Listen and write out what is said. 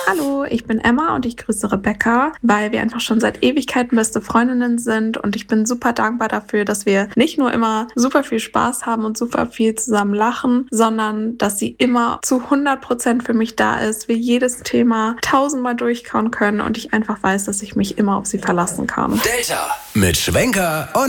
Hallo, ich bin Emma und ich grüße Rebecca, weil wir einfach schon seit Ewigkeiten beste Freundinnen sind und ich bin super dankbar dafür, dass wir nicht nur immer super viel Spaß haben und super viel zusammen lachen, sondern dass sie immer zu 100% für mich da ist, wir jedes Thema tausendmal durchkauen können und ich einfach weiß, dass ich mich immer auf sie verlassen kann. Delta mit Schwenker und